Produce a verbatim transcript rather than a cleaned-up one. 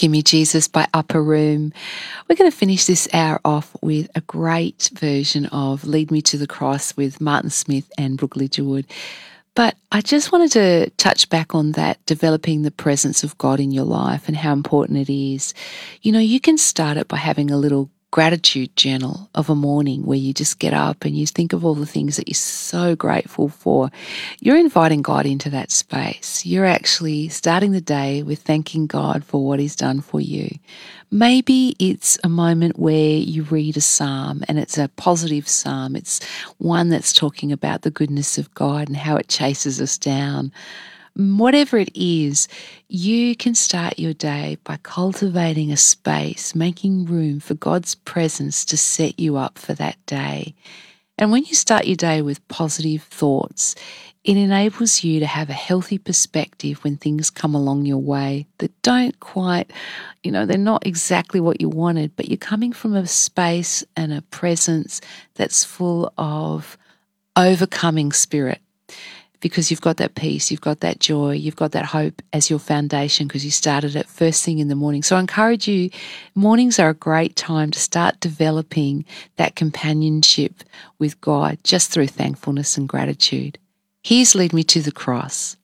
Gimme Jesus by Upper Room. We're going to finish this hour off with a great version of Lead Me to the Cross with Martin Smith and Brooke Lidgerwood. But I just wanted to touch back on that, developing the presence of God in your life and how important it is. You know, you can start it by having a little gratitude journal of a morning where you just get up and you think of all the things that you're so grateful for. You're inviting God into that space. You're actually starting the day with thanking God for what He's done for you. Maybe it's a moment where you read a psalm and it's a positive psalm. It's one that's talking about the goodness of God and how it chases us down. Whatever it is, you can start your day by cultivating a space, making room for God's presence to set you up for that day. And when you start your day with positive thoughts, it enables you to have a healthy perspective when things come along your way that don't quite, you know, they're not exactly what you wanted, but you're coming from a space and a presence that's full of overcoming spirit. Because you've got that peace, you've got that joy, you've got that hope as your foundation because you started it first thing in the morning. So I encourage you, mornings are a great time to start developing that companionship with God just through thankfulness and gratitude. Here's Lead Me to the Cross.